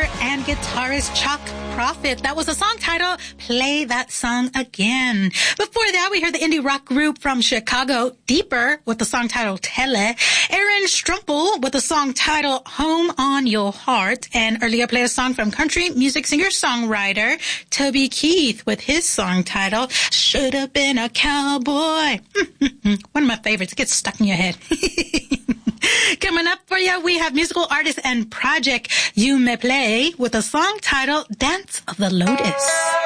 and guitarist Chuck Prophet. That was a song titled Play That Song Again. Before that, we heard the indie rock group from Chicago, Deeper, with the song titled Tele. Aaron Strumpel with the song titled Home on Your Heart. And earlier played a song from country music singer-songwriter Toby Keith with his song titled Should Have Been a Cowboy. One of my favorites. It gets stuck in your head. Coming up for you, we have musical artist and project You May Play with a song titled Dance of the Lotus.